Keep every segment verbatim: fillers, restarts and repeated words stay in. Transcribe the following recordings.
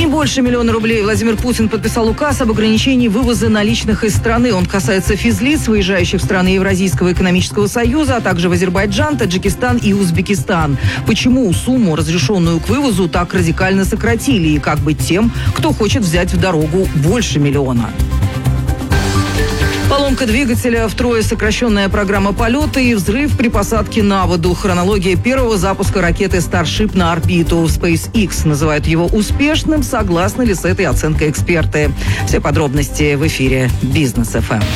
Не больше миллиона рублей Владимир Путин подписал указ об ограничении вывоза наличных из страны. Он касается физлиц, выезжающих в страны Евразийского экономического союза, а также в Азербайджан, Таджикистан и Узбекистан. Почему сумму, разрешенную к вывозу, так радикально сократили? И как быть тем, кто хочет взять в дорогу больше миллиона? Поломка двигателя, втрое сокращенная программа полета и взрыв при посадке на воду. Хронология первого запуска ракеты Starship на орбиту. SpaceX называют его успешным. Согласны ли с этой оценкой эксперты? Все подробности в эфире Бизнес эф эм.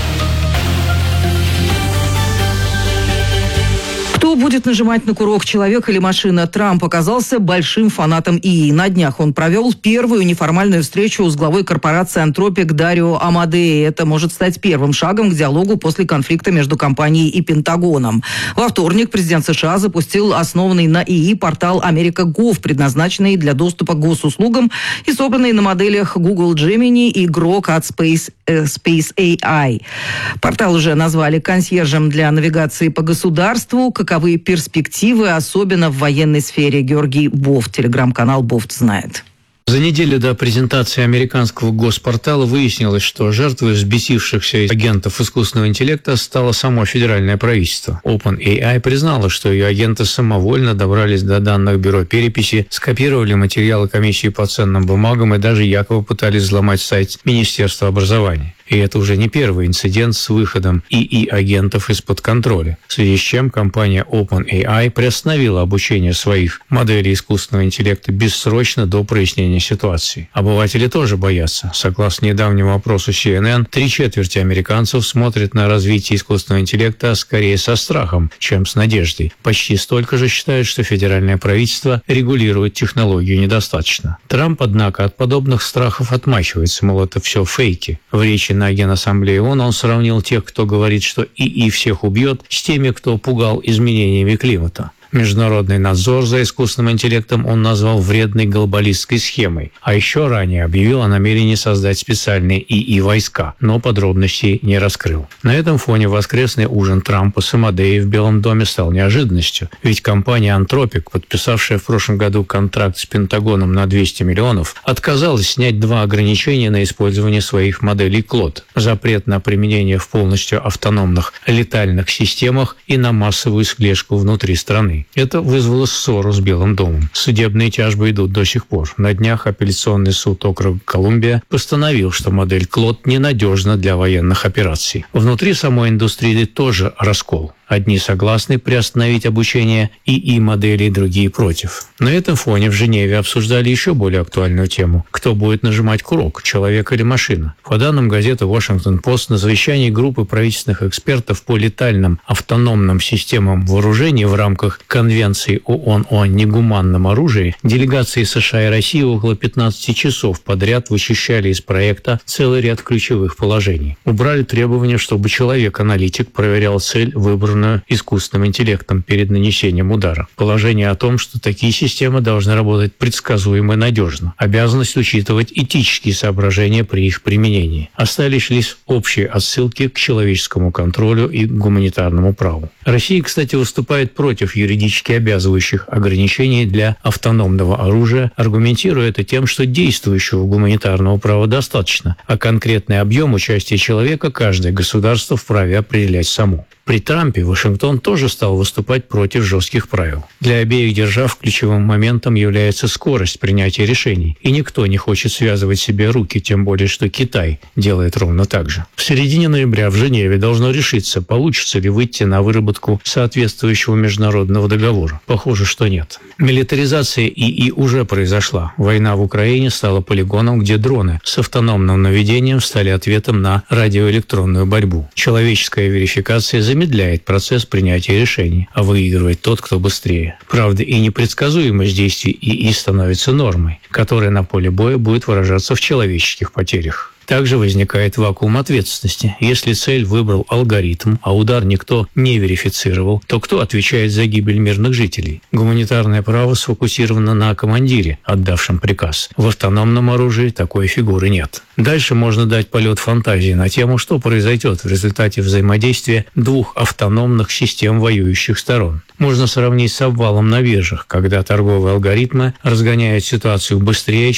Кто будет нажимать на курок, человек или машина? Трамп оказался большим фанатом ИИ. На днях он провел первую неформальную встречу с главой корпорации Anthropic Дарио Амадеи. Это может стать первым шагом к диалогу после конфликта между компанией и Пентагоном. Во вторник президент США запустил основанный на ИИ портал Америка точка гов, предназначенный для доступа к госуслугам и собранный на моделях Google Gemini и Grok от Space, э, Space эй ай. Портал уже назвали консьержем для навигации по государству. Каковы перспективы, особенно в военной сфере? Георгий Бофт, телеграм-канал Бофт знает. За неделю до презентации американского госпортала выяснилось, что жертвой взбесившихся агентов искусственного интеллекта стало само федеральное правительство. OpenAI признала, что ее агенты самовольно добрались до данных бюро переписи, скопировали материалы комиссии по ценным бумагам и даже якобы пытались взломать сайт Министерства образования. И это уже не первый инцидент с выходом ИИ-агентов из-под контроля, в связи с чем компания OpenAI приостановила обучение своих моделей искусственного интеллекта бессрочно до прояснения ситуации. Обыватели тоже боятся. Согласно недавнему опросу си эн эн, три четверти американцев смотрят на развитие искусственного интеллекта скорее со страхом, чем с надеждой. Почти столько же считают, что федеральное правительство регулирует технологию недостаточно. Трамп, однако, от подобных страхов отмахивается, мол, это все фейки. В речи на Генассамблее ООН он сравнил тех, кто говорит, что ИИ всех убьет, с теми, кто пугал изменениями климата. Международный надзор за искусственным интеллектом он назвал вредной глобалистской схемой, а еще ранее объявил о намерении создать специальные ИИ-войска, но подробностей не раскрыл. На этом фоне воскресный ужин Трампа с Амадеей в Белом доме стал неожиданностью, ведь компания Anthropic, подписавшая в прошлом году контракт с Пентагоном на двести миллионов, отказалась снять два ограничения на использование своих моделей Клод: запрет на применение в полностью автономных летальных системах и на массовую слежку внутри страны. Это вызвало ссору с Белым домом. Судебные тяжбы идут до сих пор. На днях апелляционный суд округа Колумбия постановил, что модель Клод ненадежна для военных операций. Внутри самой индустрии тоже раскол. Одни согласны приостановить обучение ИИ-моделей, другие против. На этом фоне в Женеве обсуждали еще более актуальную тему: кто будет нажимать курок, человек или машина. По данным газеты Washington Post, на совещании группы правительственных экспертов по летальным автономным системам вооружений в рамках Конвенции ООН о негуманном оружии делегации США и России около пятнадцати часов подряд вычищали из проекта целый ряд ключевых положений. Убрали требование, чтобы человек-аналитик проверял цель, выбранную искусственным интеллектом перед нанесением удара. Положение о том, что такие системы должны работать предсказуемо и надежно. Обязанность учитывать этические соображения при их применении. Остались лишь общие отсылки к человеческому контролю и гуманитарному праву. Россия, кстати, выступает против юридически обязывающих ограничений для автономного оружия, аргументируя это тем, что действующего гуманитарного права достаточно, а конкретный объем участия человека каждое государство вправе определять само. При Трампе Вашингтон тоже стал выступать против жестких правил. Для обеих держав ключевым моментом является скорость принятия решений, и никто не хочет связывать себе руки, тем более что Китай делает ровно так же. В середине ноября в Женеве должно решиться, получится ли выйти на выработку соответствующего международного договора. Похоже, что нет. Милитаризация ИИ уже произошла. Война в Украине стала полигоном, где дроны с автономным наведением стали ответом на радиоэлектронную борьбу. Человеческая верификация замедляет процесс принятия решений, а выигрывает тот, кто быстрее. Правда, и непредсказуемость действий ИИ становится нормой, которая на поле боя будет выражаться в человеческих потерях. Также возникает вакуум ответственности. Если цель выбрал алгоритм, а удар никто не верифицировал, то кто отвечает за гибель мирных жителей? Гуманитарное право сфокусировано на командире, отдавшем приказ. В автономном оружии такой фигуры нет. Дальше можно дать полет фантазии на тему, что произойдет в результате взаимодействия двух автономных систем воюющих сторон. Можно сравнить с обвалом на биржах, когда торговые алгоритмы разгоняют ситуацию быстрее,